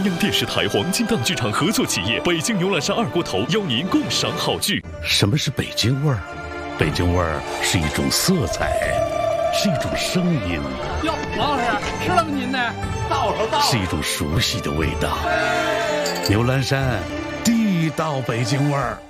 央电视台黄金档剧场合作企业北京牛栏山二锅头邀您共赏好剧。 什么是北京味儿？北京味儿是一种色彩，是一种声音。 哟，王老师吃了吗？您呢？到了。 是一种熟悉的味道。牛栏山，地道北京味儿。